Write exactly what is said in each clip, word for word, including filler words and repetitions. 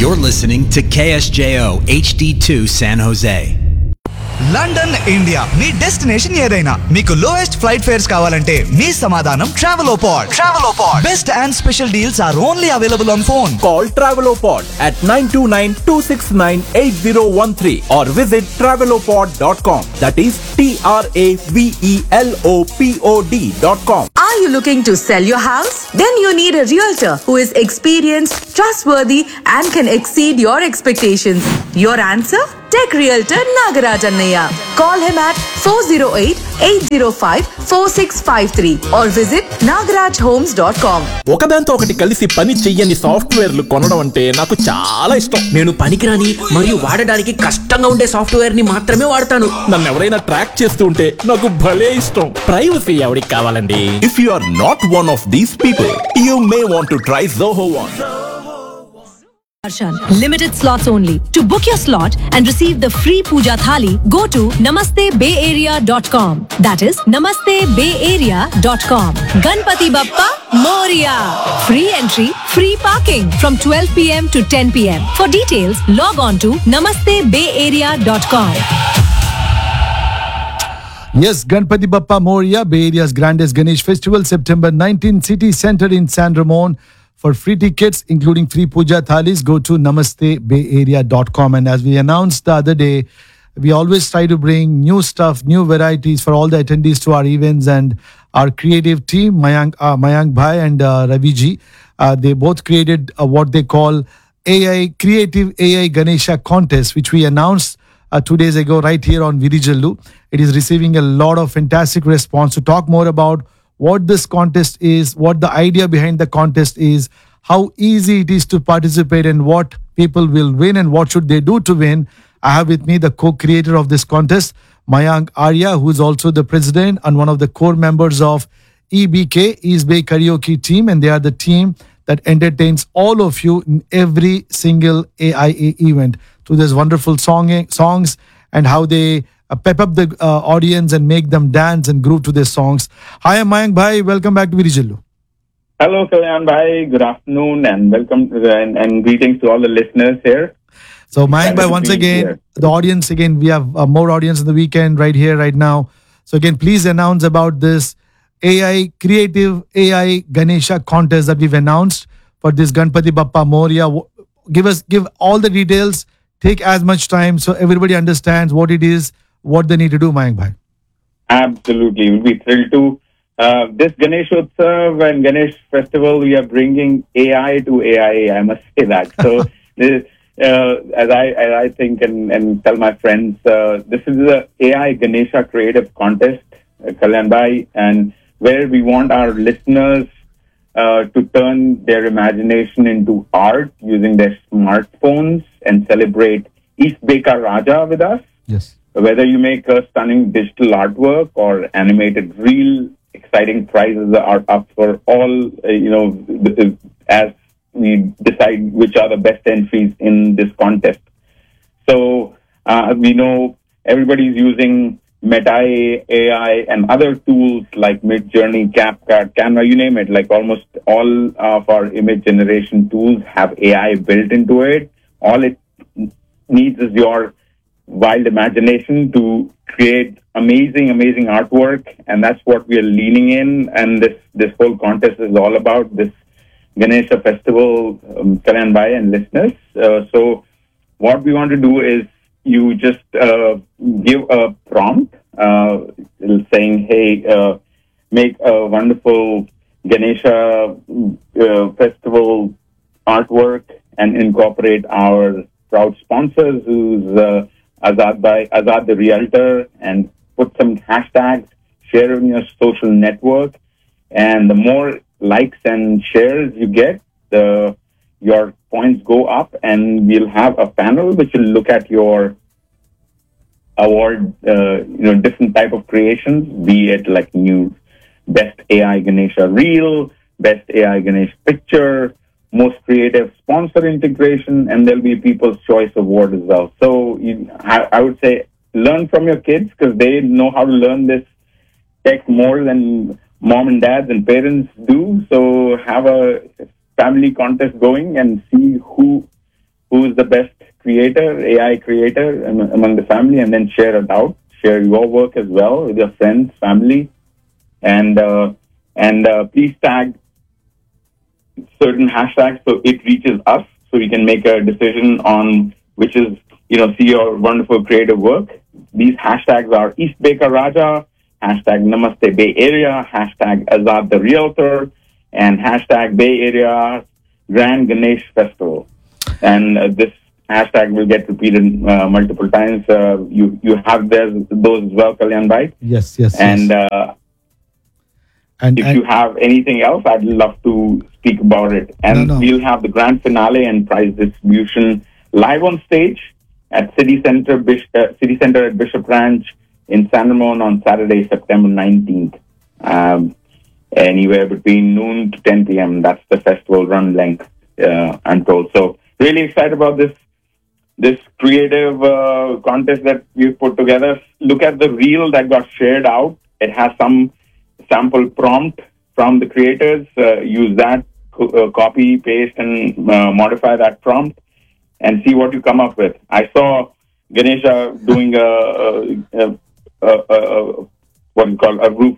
You're listening to K S J O H D two San Jose. London India me destination ఏదైనా మీకు lowest flight fares కావాలంటే మీ సమాధానం Travelopod. Travelopod best and special deals are only available on phone. Call Travelopod at nine two nine, two six nine, eight zero one three or visit travelopod dot com. That is T R A V E L O P O D dot com. Are you looking to sell your house? Then you need a realtor who is experienced, trustworthy and can exceed your expectations. Your answer? Tech Realtor Nagaraj Annaya. Call him at four oh eight, eight oh five, four six five three or visit nagaraj homes dot com. ఒకదాంతో ఒకటి కలిసి పని చెయ్యని సాఫ్ట్వేర్లు కొనడం అంటే నాకు చాలా ఇష్టం. నేను పనికిరాని మరియు వాడడానికి కష్టంగా ఉండే సాఫ్ట్వేర్ ని మాత్రమే వాడతాను. నన్ను ఎవరైనా ట్రాక్ చేస్తూ ఉంటే నాకు భలే ఇష్టం. ప్రైవసీ ఎవరికి కావాలండి? If you are not one of these people, you may want to try Zoho One. Limited slots only. To book your slot and receive the free puja thali, go to namaste bay area dot com. That is namaste bay area dot com. Ganpati Bappa Moria. Free entry, free parking from twelve p m to ten p m. For details, log on to namaste bay area dot com. Yes, Ganpati Bappa Moria, Bay Area's grandest Ganesh festival, September nineteenth, City Center in San Ramon. For free tickets, including free puja thalis, go to namaste bay area dot com. And as we announced the other day, we always try to bring new stuff, new varieties for all the attendees to our events. And our creative team, Mayank, uh, Mayank Bhai and uh, Ravi Ji, uh, they both created uh, what they call A I, Creative A I Ganesha Contest, which we announced uh, two days ago right here on Virijallu. It is receiving a lot of fantastic response. To talk more about what this contest is, what the idea behind the contest is, how easy it is to participate and what people will win and what should they do to win. I have with me the co-creator of this contest, Mayank Arya, who is also the president and one of the core members of E B K, East Bay Karaoke team. And they are the team that entertains all of you in every single A I A event through these wonderful song, songs and how they Uh, pep up the uh, audience and make them dance and groove to their songs. Hi, I'm Mayank Bhai. Welcome back to Virijallu. Hello, Kalyan Bhai. Good afternoon and welcome to the, and, and greetings to all the listeners here. So, Mayank Bhai, once again, here. The audience, again, we have uh, more audience in the weekend right here, right now. So, again, please announce about this A I, Creative A I Ganesha contest that we've announced for this Ganpati Bappa Moria. Give us, give all the details. Take as much time so everybody understands what it is, what they need to do, Mayank Bhai. Absolutely. We'll be thrilled to. Uh, this Ganesh Utsav and Ganesh Festival, we are bringing A I to A I A, I must say that. So, this, uh, as I as I think and, and tell my friends, uh, this is the A I Ganesha Creative Contest, uh, Kalyan Bhai, and where we want our listeners uh, to turn their imagination into art using their smartphones and celebrate East Beka Raja with us. Yes. Whether you make a stunning digital artwork or animated reel, exciting prizes are up for all, uh, you know, as we decide which are the best entries in this contest. So, uh, we know everybody's using Meta A I and other tools like Midjourney, CapCut, Canva, you name it. Like almost all of our image generation tools have A I built into it. All it needs is your wild imagination to create amazing, amazing artwork. And that's what we are leaning in. And this, this whole contest is all about this Ganesha Festival, um, Kalyan Bhai and listeners. Uh, so what we want to do is you just uh, give a prompt uh, saying, hey, uh, make a wonderful Ganesha uh, Festival artwork and incorporate our proud sponsors who's uh, Azad by Azad the Realtor, and put some hashtags, share in your social network, and the more likes and shares you get, the your points go up, and we'll have a panel which will look at your award, uh, you know, different type of creations, be it like new best A I Ganesha reel, best A I Ganesh picture, most creative sponsor integration, and there'll be People's Choice Award as well. So you, I, I would say learn from your kids because they know how to learn this tech more than mom and dads and parents do. So have a family contest going and see who who's the best creator, A I creator am- among the family, and then share it out. Share your work as well with your friends, family, and uh, and uh, please tag certain hashtags so it reaches us, so we can make a decision on which is, you know, see your wonderful creative work. These hashtags are East Baker Raja, hashtag Namaste Bay Area, hashtag Azad the Realtor, and hashtag Bay Area Grand Ganesh Festival. And uh, this hashtag will get repeated uh, multiple times. Uh, you you have those those as well, Kalyan, right? Yes, yes, And yes. uh, and, if and you have anything else, I'd love to speak about it. And No, no. we'll have the grand finale and prize distribution live on stage at City Center, Bish- uh, City Center at Bishop Ranch in San Ramon on Saturday, September nineteenth. Um, anywhere between noon to ten p.m. That's the festival run length, uh, I'm told. So really excited about this this creative uh, contest that we've put together. Look at the reel that got shared out. It has some sample prompt from the creators. Uh, use that, co- uh, copy, paste, and uh, modify that prompt, and see what you come up with. I saw Ganesha doing a, a, a, a, a what do you call a roof,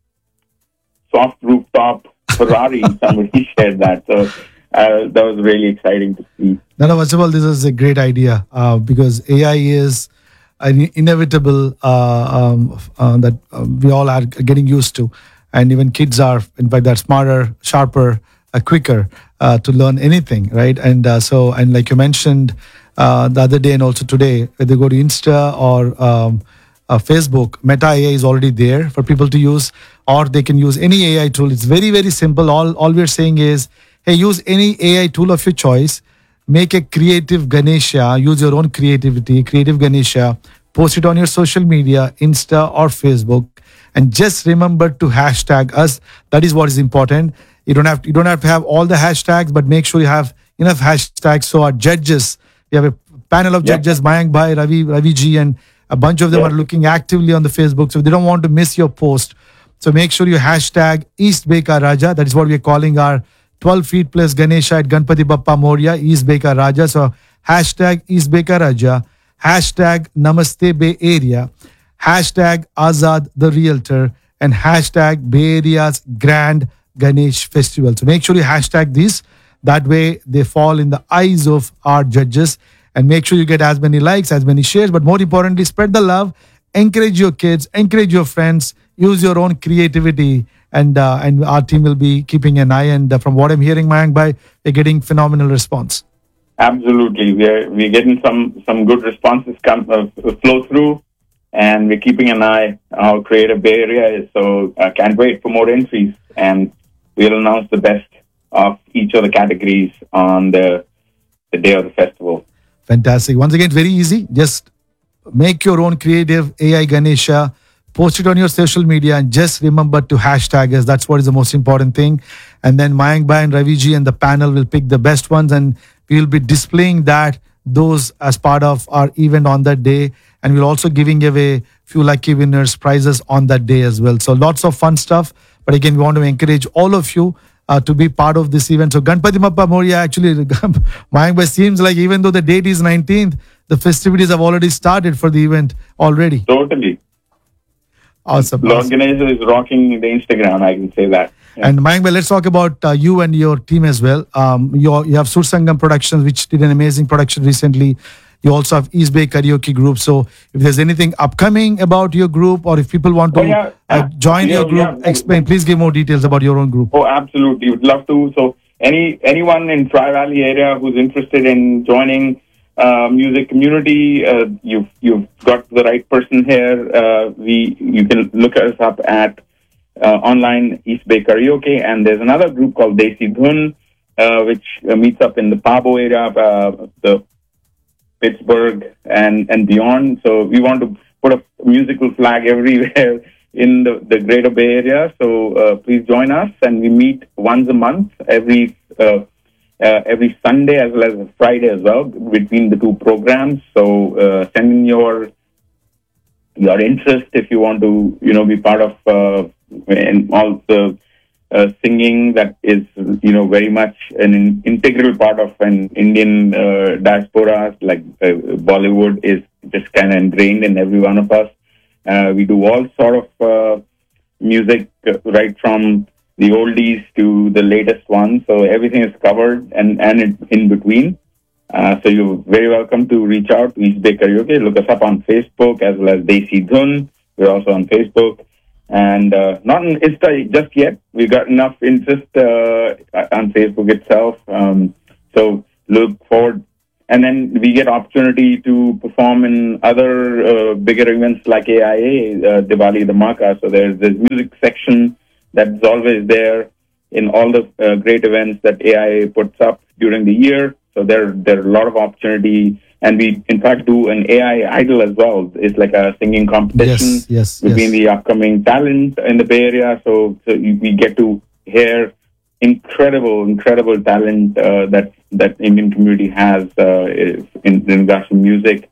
soft rooftop Ferrari. Somebody shared that, so uh, that was really exciting to see. No, no, first of all, this is a great idea uh, because A I is an inevitable uh, um, uh, that uh, we all are getting used to. And even kids are, in fact, they're smarter, sharper, uh, quicker uh, to learn anything, right? And uh, so, and like you mentioned uh, the other day and also today, whether they go to Insta or um, uh, Facebook, Meta A I is already there for people to use, or they can use any A I tool. It's very, very simple. All, all we're saying is, hey, use any A I tool of your choice. Make a creative Ganesha, use your own creativity, creative Ganesha, post it on your social media, Insta or Facebook, and just remember to hashtag us. That is what is important. You don't have to, you don't have to have all the hashtags, but make sure you have enough hashtags so our judges, we have a panel of Yeah. judges, Mayank Bhai, Ravi, Ravi Ji, and a bunch of them Yeah. are looking actively on the Facebook, so they don't want to miss your post. So make sure you hashtag East Beka Raja. That is what we are calling our twelve feet plus Ganesha at Ganpati Bappa Moria, East Beka Raja. So hashtag East Beka Raja, hashtag Namaste Bay Area, hashtag Azad the Realtor, and hashtag Bay Area's Grand Ganesh Festival. So make sure you hashtag these. That way they fall in the eyes of our judges, and make sure you get as many likes, as many shares, but more importantly, spread the love, encourage your kids, encourage your friends, use your own creativity, and uh, and our team will be keeping an eye. And uh, from what I'm hearing, Mayank Bhai, we're getting phenomenal response. Absolutely, we're we're getting some some good responses come uh, flow through, and we're keeping an eye on how creative Bay Area is. So I can't wait for more entries, and we'll announce the best of each of the categories on the the day of the festival. Fantastic. Once again, very easy. Just make your own creative A I Ganesha, post it on your social media, and just remember to hashtag us. That's what is the most important thing. And then Mayank Bhai and Ravi Ji and the panel will pick the best ones, and we will be displaying that those as part of our event on that day. And we're also giving away few lucky winners prizes on that day as well. So lots of fun stuff. But again, we want to encourage all of you uh, to be part of this event. So Ganpati Bappa Moria, actually, Mayank Bhai, seems like even though the date is nineteenth, the festivities have already started for the event already. Totally. Awesome. Lord awesome. Ganesha is rocking the Instagram, I can say that. Yeah. And Mayank Bhai, let's talk about uh, you and your team as well. Um, you, you have Sur Sangam Productions, which did an amazing production recently. You also have East Bay Karaoke Group. So if there's anything upcoming about your group, or if people want to Oh, yeah. uh, join Yeah, your group, yeah. explain. Please give more details about your own group. Oh, absolutely. Would love to. So any anyone in Tri-Valley area who's interested in joining uh, music community, uh, you've you've got the right person here. Uh, we you can look us up at uh, online East Bay Karaoke, and there's another group called Desi Dhun, uh, which uh, meets up in the Pabo area, uh, the Pittsburgh and and beyond. So we want to put a musical flag everywhere in the, the greater Bay Area. So uh, please join us, and we meet once a month, every uh, uh, every Sunday as well as Friday as well, between the two programs. So uh, send in your your interest if you want to, you know, be part of uh, in all the uh, singing that is, you know, very much an in- integral part of an Indian uh, diaspora. Like uh, Bollywood is just kind of ingrained in every one of us. Uh, we do all sort of uh, music, uh, right from the oldies to the latest ones. So everything is covered and, and in, in between. Uh, so you're very welcome to reach out to East Bay Karaoke. Look us up on Facebook as well as Desi Dhun. We're also on Facebook. And uh, not on Insta just yet. We got enough interest uh, on Facebook itself. Um, so look forward. And then we get opportunity to perform in other uh, bigger events like A I A, uh, Diwali Dhamaka. So there's this music section that's always there in all the uh, great events that A I A puts up during the year. So there, there are a lot of opportunity. And we, in fact, do an A I Idol as well. It's like a singing competition Yes, yes, between yes. the upcoming talent in the Bay Area. So, so you- we get to hear incredible, incredible talent uh, that that Indian community has uh, in, in regards to music,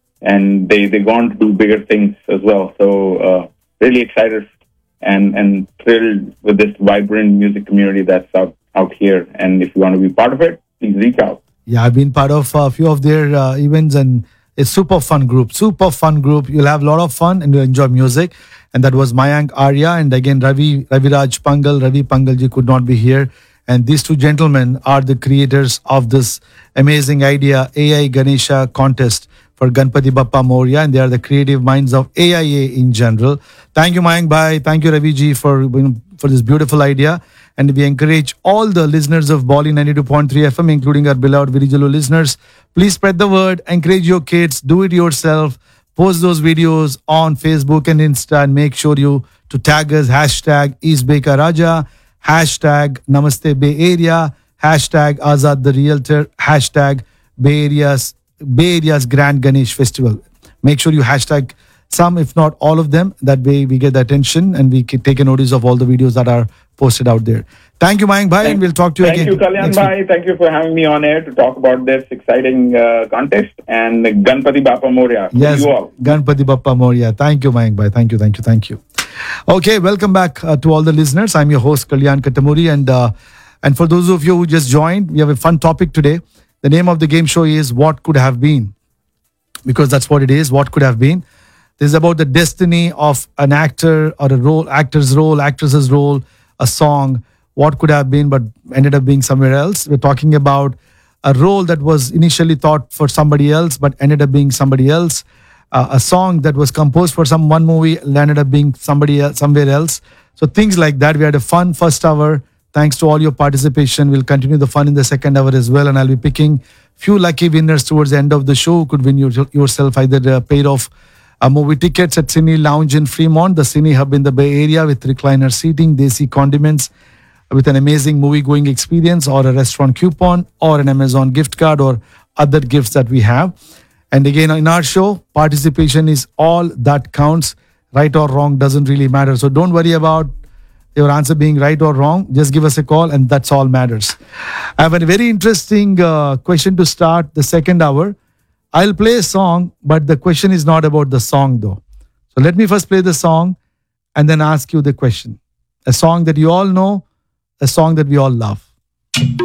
and they they go on to do bigger things as well. So, uh, really excited and and thrilled with this vibrant music community that's out out here. And if you want to be part of it, please reach out. Yeah, I've been part of a few of their uh, events, and it's super fun group. Super fun group. You'll have a lot of fun and you'll enjoy music. And that was Mayank Arya, and again Ravi Raviraj Pangal. Ravi Pangalji could not be here, and these two gentlemen are the creators of this amazing idea, A I Ganesha contest for Ganpati Bappa Moria, and they are the creative minds of A I A in general. Thank you, Mayank Bhai. Thank you, Ravi ji, for for this beautiful idea. And we encourage all the listeners of Bolly ninety-two point three F M, including our beloved Virijalu listeners, please spread the word, encourage your kids, do it yourself, post those videos on Facebook and Insta, and make sure you to tag us, hashtag East Bay Ka Raja, hashtag Namaste Bay Area, hashtag Azad the Realtor, hashtag Bay Area's, Bay Area's Grand Ganesh Festival. Make sure you hashtag some, if not all of them. That way we get the attention and we can take a notice of all the videos that are posted out there. Thank you, Mayank Bhai, and we'll talk to you Thank again. you, Kalyan next Bhai. week. Thank you for having me on air to talk about this exciting uh, contest and Ganpati Bappa Moria. For Yes, you all. Ganpati Bappa Moria. Thank you, Mayank Bhai. Thank you, thank you, thank you. Okay, welcome back uh, to all the listeners. I'm your host, Kalyan Katamuri, and uh, and for those of you who just joined, we have a fun topic today. The name of the game show is What Could Have Been, because that's what it is. What could have been. This is about the destiny of an actor or a role, actor's role, actress's role, a song. What could have been, but ended up being somewhere else. We're talking about a role that was initially thought for somebody else, but ended up being somebody else. Uh, a song that was composed for some one movie ended up being somebody else, somewhere else. So things like that. We had a fun first hour. Thanks to all your participation. We'll continue the fun in the second hour as well, and I'll be picking few lucky winners towards the end of the show. Who could win your, yourself either a pair of uh, movie tickets at Cine Lounge in Fremont, the Cine Hub in the Bay Area with recliner seating, desi condiments, with an amazing movie-going experience, or a restaurant coupon, or an Amazon gift card, or other gifts that we have. And again, in our show, participation is all that counts. Right or wrong doesn't really matter. So don't worry about your answer being right or wrong. Just give us a call, and that's all matters. I have a very interesting uh, question to start the second hour. I'll play a song, but the question is not about the song though. So let me first play the song and then ask you the question. A song that you all know, a song that we all love.